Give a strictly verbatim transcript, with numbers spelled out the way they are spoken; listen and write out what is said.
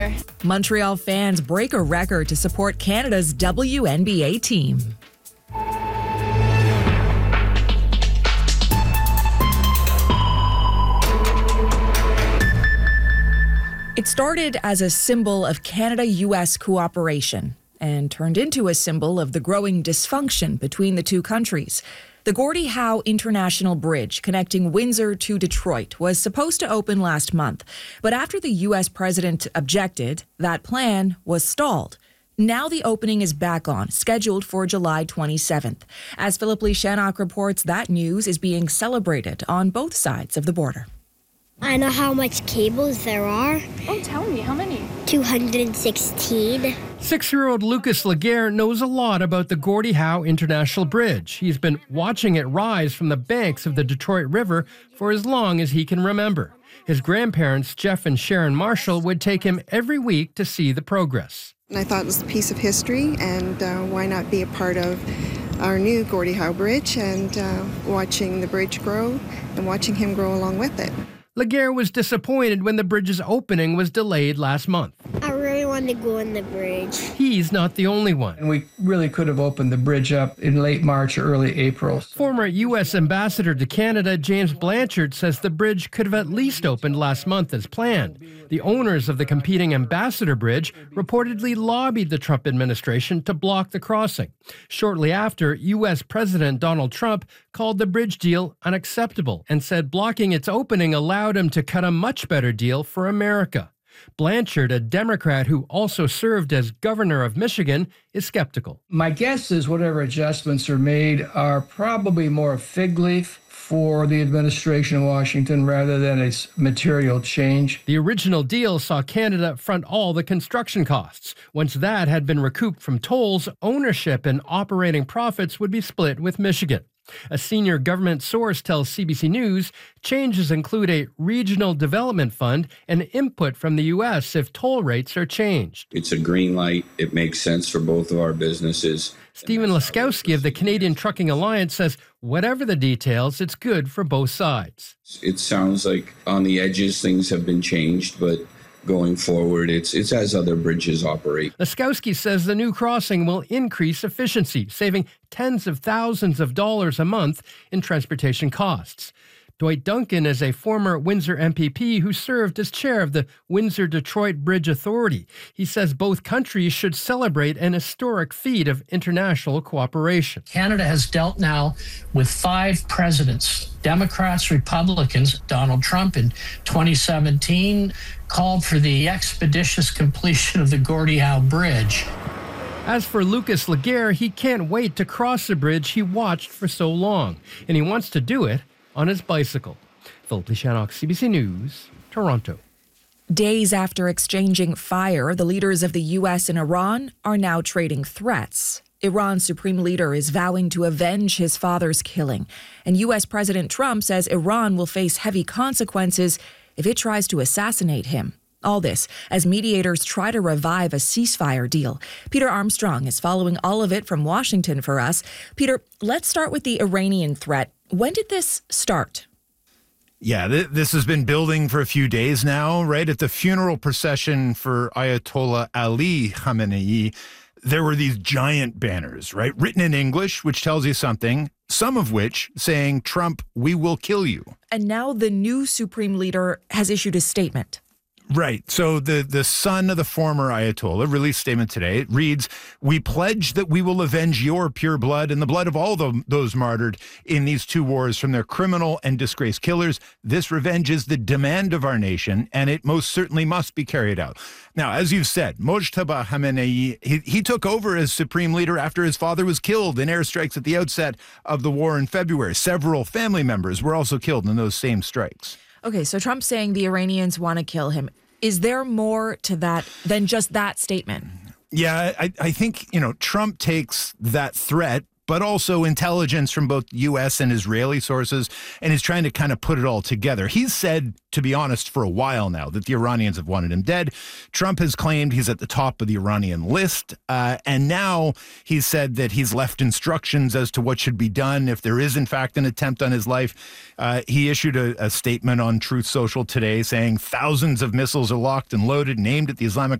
Montreal fans break a record to support Canada's W N B A team. It started as a symbol of Canada-U S cooperation and turned into a symbol of the growing dysfunction between the two countries. The Gordie Howe International Bridge connecting Windsor to Detroit was supposed to open last month, but after the U S president objected, that plan was stalled. Now the opening is back on, scheduled for July twenty-seventh. As Philip Lee Shannock reports, that news is being celebrated on both sides of the border. I know how much cables there are. Oh, tell me, how many? two hundred sixteen. Six-year-old Lucas Laguerre knows a lot about the Gordie Howe International Bridge. He's been watching it rise from the banks of the Detroit River for as long as he can remember. His grandparents, Jeff and Sharon Marshall, would take him every week to see the progress. I thought it was a piece of history, and uh, why not be a part of our new Gordie Howe Bridge and uh, watching the bridge grow and watching him grow along with it. Laguerre was disappointed when the bridge's opening was delayed last month. I really want to go on the bridge. He's not the only one. And we really could have opened the bridge up in late March or early April. Former U S Ambassador to Canada, James Blanchard, says the bridge could have at least opened last month as planned. The owners of the competing Ambassador Bridge reportedly lobbied the Trump administration to block the crossing. Shortly after, U S President Donald Trump called the bridge deal unacceptable and said blocking its opening allowed him to cut a much better deal for America. Blanchard, a Democrat who also served as governor of Michigan, is skeptical. My guess is whatever adjustments are made are probably more a fig leaf for the administration in Washington rather than a material change. The original deal saw Canada front all the construction costs. Once that had been recouped from tolls, ownership and operating profits would be split with Michigan. A senior government source tells C B C News changes include a regional development fund and input from the U S if toll rates are changed. It's a green light. It makes sense for both of our businesses. Stephen Laskowski of the Canadian Trucking Alliance says whatever the details, it's good for both sides. It sounds like on the edges things have been changed, but going forward, it's it's as other bridges operate. Laskowski says the new crossing will increase efficiency, saving tens of thousands of dollars a month in transportation costs. Dwight Duncan is a former Windsor M P P who served as chair of the Windsor-Detroit Bridge Authority. He says both countries should celebrate an historic feat of international cooperation. Canada has dealt now with five presidents, Democrats, Republicans. Donald Trump in twenty seventeen called for the expeditious completion of the Gordie Howe Bridge. As for Lucas Laguerre, he can't wait to cross the bridge he watched for so long, and he wants to do it on his bicycle. Philip Lee Shannock, C B C News, Toronto. Days after exchanging fire, the leaders of the U S and Iran are now trading threats. Iran's supreme leader is vowing to avenge his father's killing, and U S President Trump says Iran will face heavy consequences if it tries to assassinate him. All this as mediators try to revive a ceasefire deal. Peter Armstrong is following all of it from Washington for us. Peter, let's start with the Iranian threat. When did this start? Yeah, th- this has been building for a few days now, right? At the funeral procession for Ayatollah Ali Khamenei, there were these giant banners, right? Written in English, which tells you something, some of which saying, Trump, we will kill you. And now the new supreme leader has issued a statement. Right. So the, the son of the former Ayatollah released a statement today. It reads, we pledge that we will avenge your pure blood and the blood of all the, those martyred in these two wars from their criminal and disgraced killers. This revenge is the demand of our nation, and it most certainly must be carried out. Now, as you've said, Mojtaba Khamenei, he, he took over as supreme leader after his father was killed in airstrikes at the outset of the war in February. Several family members were also killed in those same strikes. Okay, so Trump's saying the Iranians want to kill him. Is there more to that than just that statement? Yeah, I, I think, you know, Trump takes that threat, but also intelligence from both U S and Israeli sources, and is trying to kind of put it all together. He's said, to be honest, for a while now that the Iranians have wanted him dead. Trump has claimed he's at the top of the Iranian list, uh, and now he's said that he's left instructions as to what should be done if there is, in fact, an attempt on his life. Uh, he issued a, a statement on Truth Social today saying thousands of missiles are locked and loaded and aimed at the Islamic